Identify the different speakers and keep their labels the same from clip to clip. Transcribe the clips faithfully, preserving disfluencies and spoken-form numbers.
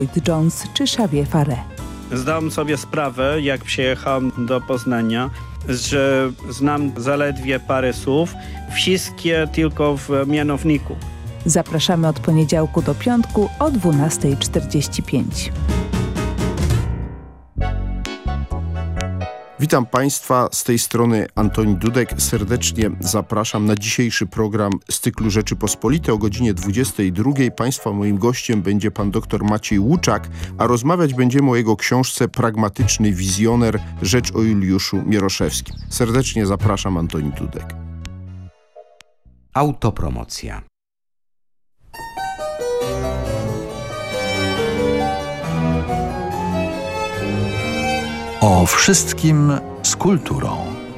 Speaker 1: Lloyd Jones czy Xavier Faret.
Speaker 2: Zdałem sobie sprawę, jak przyjechałem do Poznania, że znam zaledwie parę słów, wszystkie tylko w mianowniku.
Speaker 1: Zapraszamy od poniedziałku do piątku o dwunasta czterdzieści pięć.
Speaker 3: Witam Państwa, z tej strony Antoni Dudek. Serdecznie zapraszam na dzisiejszy program z cyklu Rzeczypospolite o godzinie dwudziestej drugiej. Państwa moim gościem będzie pan dr Maciej Łuczak, a rozmawiać będziemy o jego książce Pragmatyczny wizjoner. Rzecz o Juliuszu Mieroszewskim. Serdecznie zapraszam, Antoni Dudek.
Speaker 4: Autopromocja. O wszystkim z kulturą.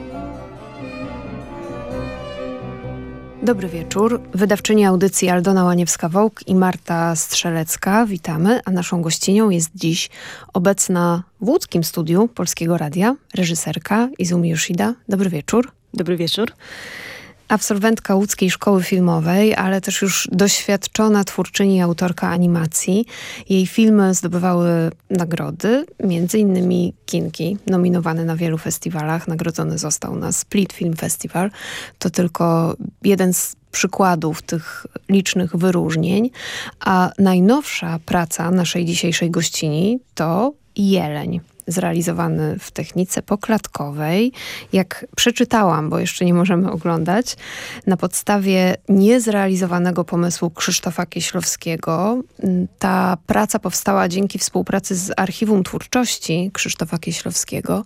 Speaker 5: Dobry wieczór. Wydawczyni audycji Aldona Łaniewska-Wołk i Marta Strzelecka. Witamy, a naszą gościnią jest dziś obecna w łódzkim studiu Polskiego Radia reżyserka Izumi Yoshida. Dobry wieczór.
Speaker 6: Dobry wieczór.
Speaker 5: Absolwentka Łódzkiej Szkoły Filmowej, ale też już doświadczona twórczyni i autorka animacji. Jej filmy zdobywały nagrody, między innymi Kinki, nominowany na wielu festiwalach. Nagrodzony został na Split Film Festival. To tylko jeden z przykładów tych licznych wyróżnień. A najnowsza praca naszej dzisiejszej gościni to Jeleń, zrealizowany w technice poklatkowej. Jak przeczytałam, bo jeszcze nie możemy oglądać, na podstawie niezrealizowanego pomysłu Krzysztofa Kieślowskiego. Ta praca powstała dzięki współpracy z Archiwum Twórczości Krzysztofa Kieślowskiego.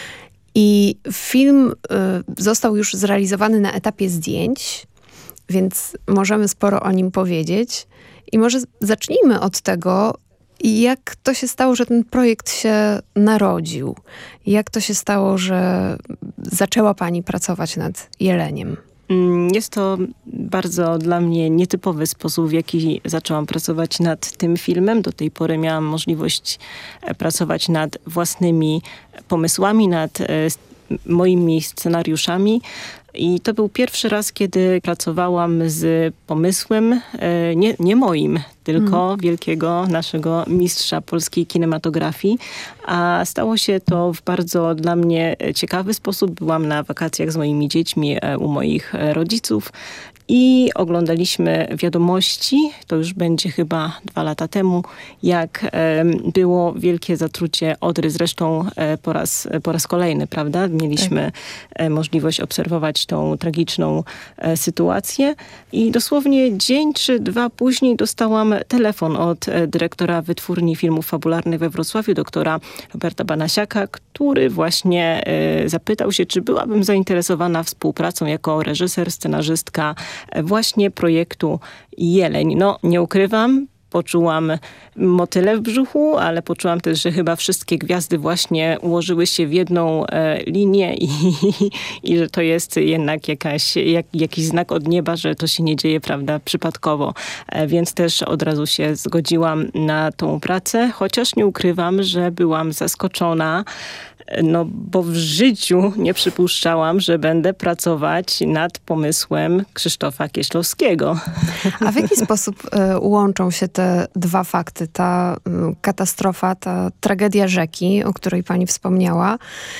Speaker 5: I film y, został już zrealizowany na etapie zdjęć, więc możemy sporo o nim powiedzieć. I może zacznijmy od tego, jak to się stało, że ten projekt się narodził? Jak to się stało, że zaczęła pani pracować nad Jeleniem?
Speaker 6: Jest to bardzo dla mnie nietypowy sposób, w jaki zaczęłam pracować nad tym filmem. Do tej pory miałam możliwość pracować nad własnymi pomysłami, nad moimi scenariuszami. I to był pierwszy raz, kiedy pracowałam z pomysłem, nie, nie moim, tylko mm. wielkiego naszego mistrza polskiej kinematografii. A stało się to w bardzo dla mnie ciekawy sposób. Byłam na wakacjach z moimi dziećmi u moich rodziców i oglądaliśmy Wiadomości, to już będzie chyba dwa lata temu, jak e, było wielkie zatrucie Odry. Zresztą e, po, raz, po raz kolejny, prawda? Mieliśmy e, możliwość obserwować tą tragiczną e, sytuację. I dosłownie dzień czy dwa później dostałam telefon od e, dyrektora Wytwórni Filmów Fabularnych we Wrocławiu, doktora Roberta Banasiaka, który właśnie e, zapytał się, czy byłabym zainteresowana współpracą jako reżyser, scenarzystka właśnie projektu Jeleń. No, nie ukrywam, poczułam motyle w brzuchu, ale poczułam też, że chyba wszystkie gwiazdy właśnie ułożyły się w jedną e, linię i, i że to jest jednak jakaś, jak, jakiś znak od nieba, że to się nie dzieje, prawda, przypadkowo. E, więc też od razu się zgodziłam na tą pracę, chociaż nie ukrywam, że byłam zaskoczona, no bo w życiu nie przypuszczałam, że będę pracować nad pomysłem Krzysztofa Kieślowskiego.
Speaker 5: A w jaki sposób y, łączą się te dwa fakty? Ta y, katastrofa, ta tragedia rzeki, o której pani wspomniała,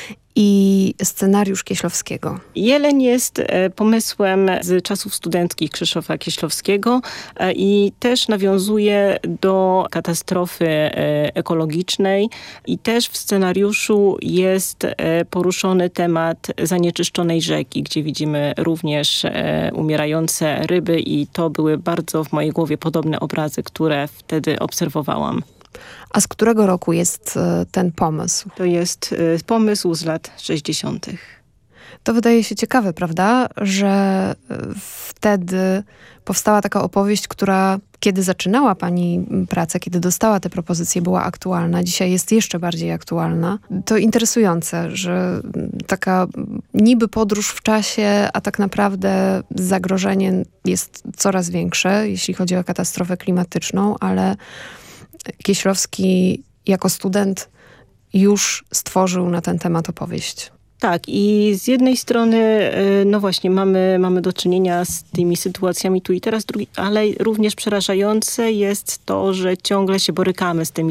Speaker 5: i scenariusz Kieślowskiego.
Speaker 6: Jeleń jest e, pomysłem z czasów studenckich Krzysztofa Kieślowskiego e, i też nawiązuje do katastrofy e, ekologicznej i też w scenariuszu jest e, poruszony temat zanieczyszczonej rzeki, gdzie widzimy również e, umierające ryby i to były bardzo w mojej głowie podobne obrazy, które wtedy obserwowałam.
Speaker 5: A z którego roku jest ten pomysł?
Speaker 6: To jest pomysł z lat sześćdziesiątych.
Speaker 5: To wydaje się ciekawe, prawda? Że wtedy powstała taka opowieść, która kiedy zaczynała pani pracę, kiedy dostała te propozycje, była aktualna. Dzisiaj jest jeszcze bardziej aktualna. To interesujące, że taka niby podróż w czasie, a tak naprawdę zagrożenie jest coraz większe, jeśli chodzi o katastrofę klimatyczną, ale Kieślowski jako student już stworzył na ten temat opowieść.
Speaker 6: Tak, i z jednej strony, no właśnie, mamy, mamy do czynienia z tymi sytuacjami tu i teraz, drugi, ale również przerażające jest to, że ciągle się borykamy z tymi